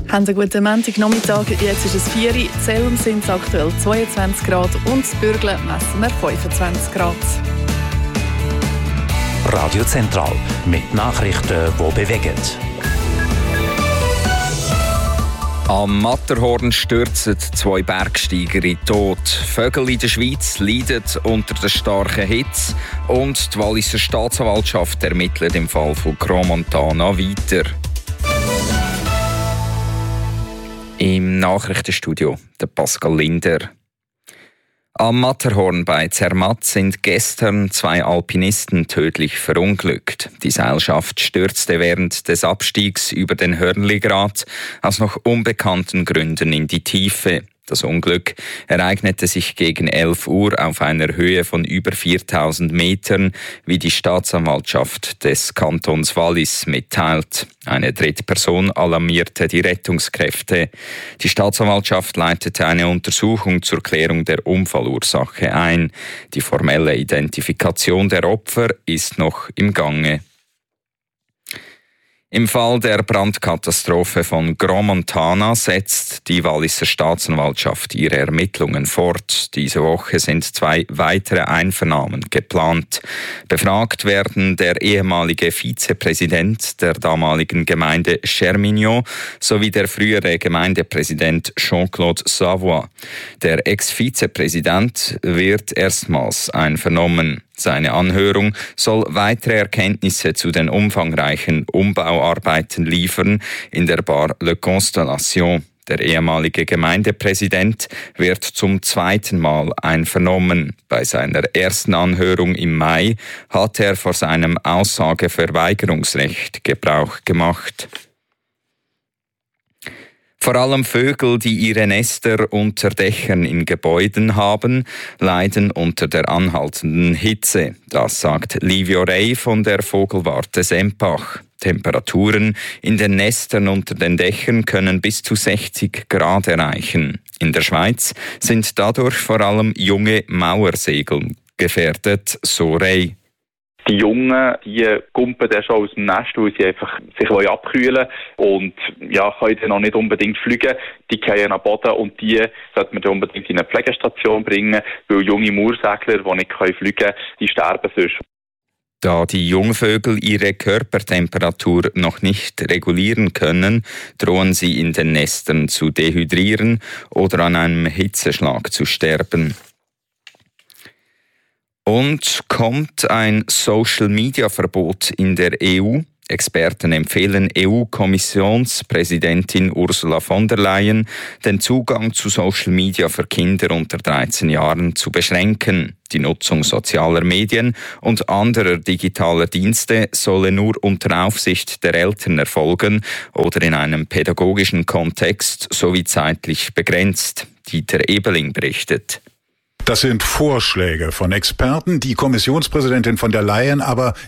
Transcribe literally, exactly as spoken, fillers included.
Haben einen guten Montagnachmittag. Jetzt ist es vier Uhr. In Zellum sind es aktuell zweiundzwanzig Grad und in Bürgle messen wir fünfundzwanzig Grad. Radio Zentral mit Nachrichten, die bewegen. Am Matterhorn stürzen zwei Bergsteiger in den Tod. Vögel in der Schweiz leiden unter der starken Hitze und die Walliser Staatsanwaltschaft ermittelt im Fall von Crans-Montana weiter. Im Nachrichtenstudio der Pascal Linder. Am Matterhorn bei Zermatt sind gestern zwei Alpinisten tödlich verunglückt. Die Seilschaft stürzte während des Abstiegs über den Hörnligrat aus noch unbekannten Gründen in die Tiefe. Das Unglück ereignete sich gegen elf Uhr auf einer Höhe von über viertausend Metern, wie die Staatsanwaltschaft des Kantons Wallis mitteilt. Eine dritte Person alarmierte die Rettungskräfte. Die Staatsanwaltschaft leitete eine Untersuchung zur Klärung der Unfallursache ein. Die formelle Identifikation der Opfer ist noch im Gange. Im Fall der Brandkatastrophe von Crans-Montana setzt die Walliser Staatsanwaltschaft ihre Ermittlungen fort. Diese Woche sind zwei weitere Einvernahmen geplant. Befragt werden der ehemalige Vizepräsident der damaligen Gemeinde Chermignon sowie der frühere Gemeindepräsident Jean-Claude Savoy. Der Ex-Vizepräsident wird erstmals einvernommen. Seine Anhörung soll weitere Erkenntnisse zu den umfangreichen Umbauarbeiten liefern in der Bar Le Constellation. Der ehemalige Gemeindepräsident wird zum zweiten Mal einvernommen. Bei seiner ersten Anhörung im Mai hat er vor seinem Aussageverweigerungsrecht Gebrauch gemacht. Vor allem Vögel, die ihre Nester unter Dächern in Gebäuden haben, leiden unter der anhaltenden Hitze. Das sagt Livio Rey von der Vogelwarte Sempach. Temperaturen in den Nestern unter den Dächern können bis zu sechzig Grad erreichen. In der Schweiz sind dadurch vor allem junge Mauersegel gefährdet, so Rey. Die Jungen, die kumpen dann schon aus dem Nest, weil sie einfach sich abkühlen wollen und ja, können dann noch nicht unbedingt fliegen. Die fallen am Boden und die sollte man dann unbedingt in eine Pflegestation bringen, weil junge Mauersegler, die nicht fliegen können, die sterben sonst. Da die Jungvögel ihre Körpertemperatur noch nicht regulieren können, drohen sie in den Nestern zu dehydrieren oder an einem Hitzeschlag zu sterben. Und kommt ein Social-Media-Verbot in der E U? Experten empfehlen E U-Kommissionspräsidentin Ursula von der Leyen, den Zugang zu Social Media für Kinder unter dreizehn Jahren zu beschränken. Die Nutzung sozialer Medien und anderer digitaler Dienste solle nur unter Aufsicht der Eltern erfolgen oder in einem pädagogischen Kontext sowie zeitlich begrenzt. Dieter Ebeling berichtet. Das sind Vorschläge von Experten, die Kommissionspräsidentin von der Leyen aber